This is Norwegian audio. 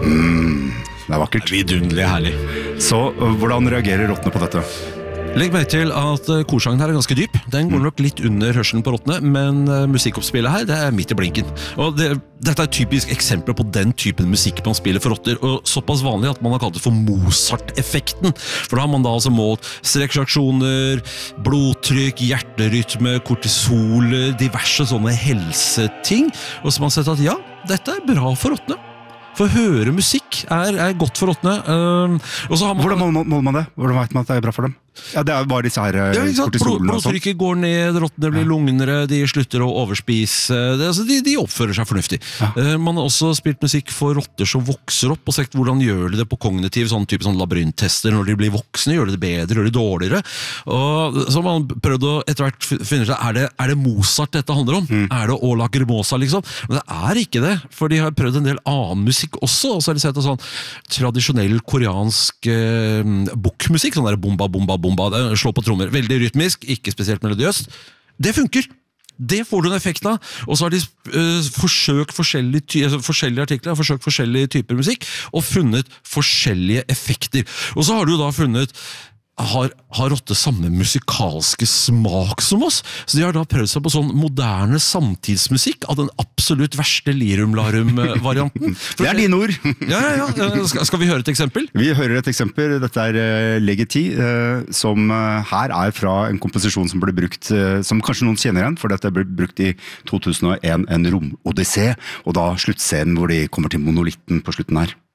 Det vakkert. Vidunderlig herlig. Så hvordan reagerer rottene på dette? Legg meg til at korsangen her ganske dyp. Den går nok litt under hørselen på rottene, men musikkoppspillet her, det midt i blinken. Og dette et typisk eksempel på den typen musikk man spiller for rotter, og såpass vanlig at man har kalt det for Mozart-effekten. For da har man da altså målt strekkreaksjoner, blodtrykk, hjerterytme, kortisol, diverse sånne helseting, og så har man sett at ja, dette bra for rottene. For å høre musikk godt for rottene. Og så har man... Hvordan måler man det? Hvordan vet man at det bra for dem? Ja, det bare disse her kortisolene og sånt. Blodtrykket går ned, rottene blir lugnere, de slutter å overspise. De oppfører seg fornuftig. Ja. Man har også spilt musikk for rotter som vokser opp, og sett hvordan gjør de det på kognitiv, sånn labyrinttester. Når de blir voksne, gjør de det bedre, gjør de dårligere. Og så har man prøvd å etter hvert finne ut, er det Mozart dette handler om? Er det Ola Grimosa, liksom? Men det er ikke det, for de har prøvd en del annen musikk også, og så har de sett sånn tradisjonell koreansk bukmusikk, sånn der bomba, slå på trommer, veldig rytmisk, ikke spesielt melodiøst. Det funker! Det får du en effekt av, og så har de forsøkt forskjellige artikler, forsøkt forskjellige typer musikk, og funnet forskjellige effekter. Og så har du da funnet har rotte samme musikalske smak som oss, så de har da prøvd seg på sånn moderne samtidsmusikk av den absolutt verste lirum-larum-varianten. Det dine ord! Ja. Skal vi høre et eksempel? Vi hører et eksempel. Dette Legeti, som her fra en komposisjon som ble brukt, som kanskje noen kjenner igjen, for dette ble brukt i 2001, en romodyssé, og da sluttscenen hvor de kommer til monolitten på slutten her.